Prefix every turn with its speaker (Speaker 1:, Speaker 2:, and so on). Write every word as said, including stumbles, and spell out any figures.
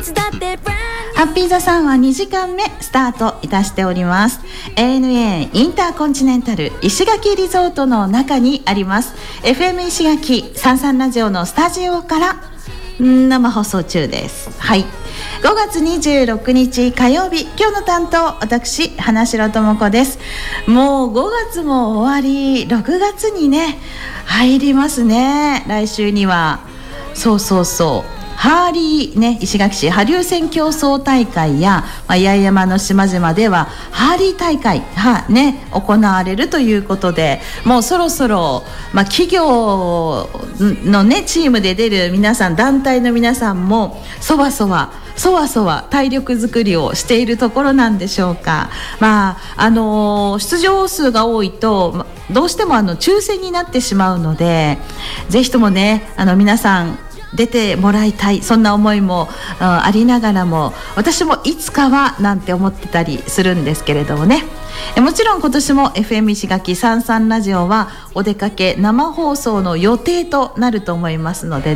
Speaker 1: ハッピーザさんはにじかんめスタートいたしております。 エーエヌエー インターコンチネンタル石垣リゾートの中にあります エフエム 石垣さんさんラジオのスタジオから生放送中です。はい、ごがつにじゅうろくにち火曜日、今日の担当私花城智子です。もうごがつも終わり、ろくがつにね入りますね。来週にはそうそうそうハーリーね、石垣市波竜線競争大会や、まあ、八重山の島々ではハーリー大会がね行われるということで、もうそろそろ、まあ、企業のねチームで出る皆さん、団体の皆さんもそわそわそわそわ体力作りをしているところなんでしょうか。まああのー、出場数が多いとどうしてもあの抽選になってしまうので、ぜひともねあの皆さん出てもらいたい、そんな思いもありながらも、私もいつかはなんて思ってたりするんですけれどもね。もちろん今年も エフエム 石垣さんさんラジオはお出かけ生放送の予定となると思いますので